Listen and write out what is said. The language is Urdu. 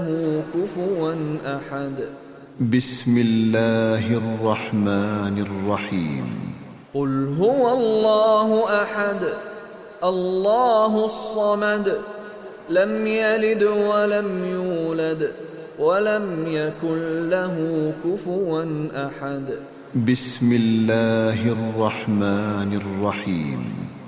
كفوا أحد. بسم الله الرحمن الرحيم. قل هو الله أحد الله الصمد لم يلد ولم يولد ولم يكن له كفوا أحد. بسم الله الرحمن الرحيم.